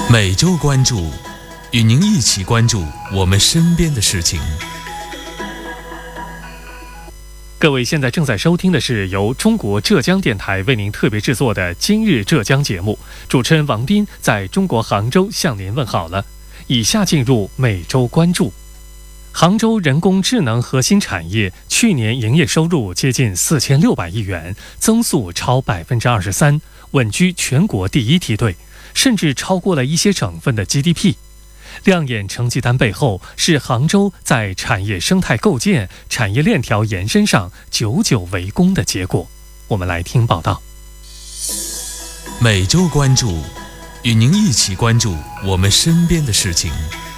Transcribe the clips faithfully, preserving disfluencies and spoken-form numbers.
每周关注，与您一起关注我们身边的事情。 各位现在正在收听的是由中国浙江电台为您特别制作的《今日浙江》节目，主持人王斌在中国杭州向您问好了。以下进入每周关注。杭州人工智能核心产业去年营业收入接近四千六百亿元，增速超百分之二十三，稳居全国第一梯队，甚至超过了一些省份的 G D P。亮眼成绩单背后是杭州在产业生态构建、产业链条延伸上久久为功的结果。我们来听报道。 每周关注，与您一起关注我们身边的事情。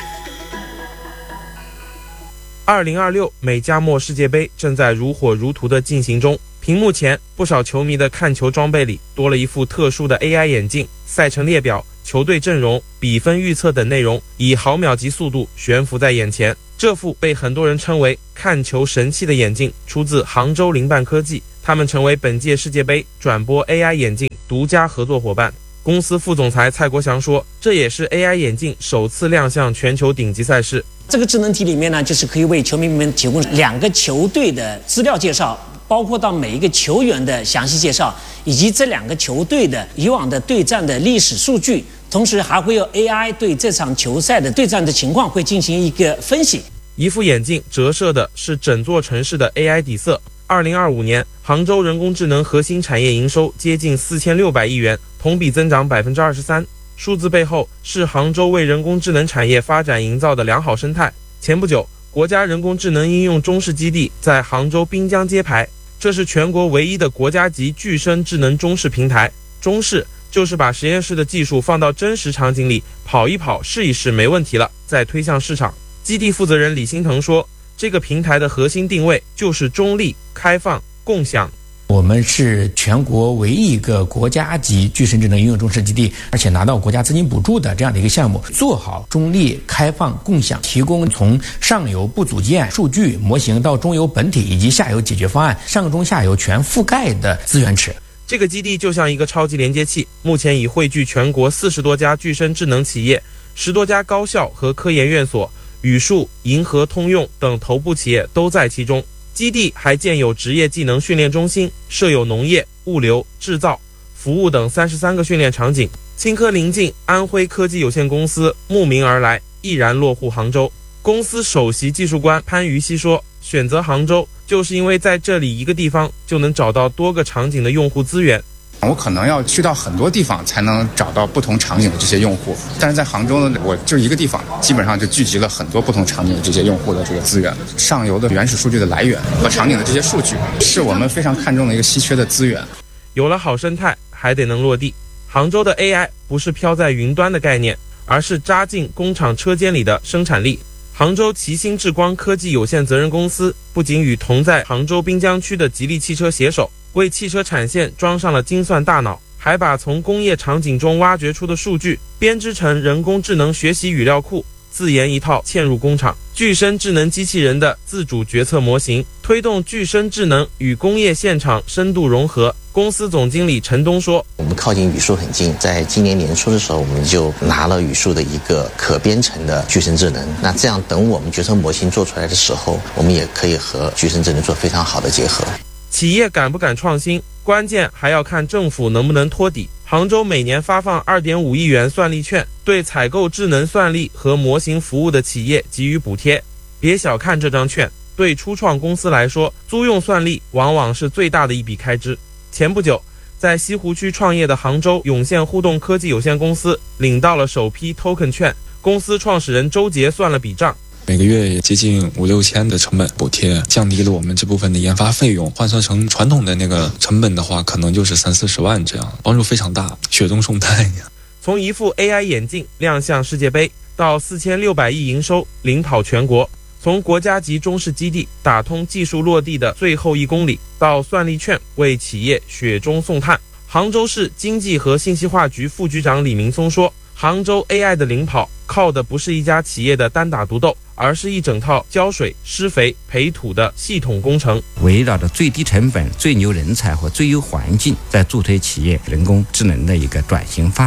二零二六美加墨世界杯正在如火如荼地进行中，屏幕前不少球迷的看球装备里多了一副特殊的 A I 眼镜，赛程列表、球队阵容、比分预测等内容以毫秒级速度悬浮在眼前。这副被很多人称为看球神器的眼镜出自杭州凌办科技，他们成为本届世界杯转播 A I 眼镜独家合作伙伴。公司副总裁蔡国祥说，这也是 A I 眼镜首次亮相全球顶级赛事。 这个智能体里面呢，就是可以为球迷们提供两个球队的资料介绍，包括到每一个球员的详细介绍，以及这两个球队的以往的对战的历史数据，同时还会有 A I 对这场球赛的对战的情况会进行一个分析。 一副眼镜折射的是整座城市的 A I 底色。二零二五年，杭州人工智能核心产业营收接近四千六百亿元，同比增长百分之二十三。数字背后是杭州为人工智能产业发展营造的良好生态。前不久，国家人工智能应用中试基地在杭州滨江揭牌，这是全国唯一的国家级具身智能中试平台。中试就是把实验室的技术放到真实场景里跑一跑试一试没问题了，再推向市场。基地负责人李新腾说，这个平台的核心定位就是中立、开放、共享。 我们是全国唯一一个国家级具身智能应用中试基地，而且拿到国家资金补助的这样的一个项目，做好中立、开放、共享，提供从上游部组件、数据模型到中游本体以及下游解决方案，上中下游全覆盖的资源池。 这个基地就像一个超级连接器，目前已汇聚全国四十多家具身智能企业、十多家高校和科研院所，宇树、银河、通用等头部企业都在其中。基地还建有职业技能训练中心，设有农业、物流、制造、服务等三十三个训练场景。青科临近安徽科技有限公司慕名而来，毅然落户杭州。公司首席技术官潘于西说，选择杭州就是因为在这里一个地方就能找到多个场景的用户资源。 我可能要去到很多地方才能找到不同场景的这些用户，但是在杭州呢，我就一个地方，基本上就聚集了很多不同场景的这些用户的这个资源。上游的原始数据的来源和场景的这些数据，是我们非常看重的一个稀缺的资源。 有了好生态，还得能落地。杭州的 A I 不是飘在云端的概念，而是扎进工厂车间里的生产力。杭州奇星智光科技有限责任公司不仅与同在杭州滨江区的吉利汽车携手，为汽车产线装上了精算大脑，还把从工业场景中挖掘出的数据编织成人工智能学习语料库，自研一套嵌入工厂具身智能机器人的自主决策模型，推动具身智能与工业现场深度融合。公司总经理陈东说， 我们靠近宇树很近，在今年年初的时候，我们就拿了宇树的一个可编程的具身智能。那这样等我们决策模型做出来的时候，我们也可以和具身智能做非常好的结合。 企业敢不敢创新，关键还要看政府能不能托底。杭州每年发放 二点五亿元算力券，对采购智能算力和模型服务的企业给予补贴。别小看这张券，对初创公司来说，租用算力往往是最大的一笔开支。前不久，在西湖区创业的杭州涌现互动科技有限公司领到了首批 token 券，公司创始人周杰算了笔账， 每个月也接近五六千的成本补贴，降低了我们这部分的研发费用。换算成传统的那个成本的话，可能就是三四十万这样，帮助非常大，雪中送炭呀。 从一副 A I 眼镜亮相世界杯，到四千六百亿营收领跑全国，从国家级中试基地打通技术落地的最后一公里，到算力券为企业雪中送炭。杭州市经济和信息化局副局长李明松说，杭州 A I 的领跑靠的不是一家企业的单打独斗，而是一整套浇水、施肥、培土的系统工程， 围绕着最低成本、最牛人才和最优环境，在助推企业人工智能的一个转型发展。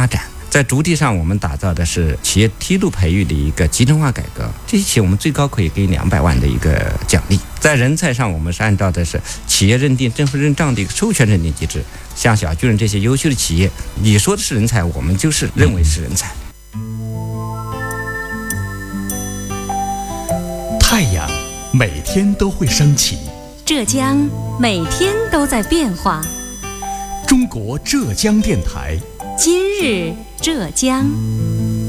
在主体上，我们打造的是企业梯度培育的一个集成化改革，这些企业我们最高可以给两百万的一个奖励。在人才上，我们是按照的是企业认定、政府认账的一个授权认定机制。像小巨人这些优秀的企业，你说的是人才，我们就是认为是人才。 太阳每天都会升起， 浙江每天都在变化。 中国浙江电台， 今日浙江。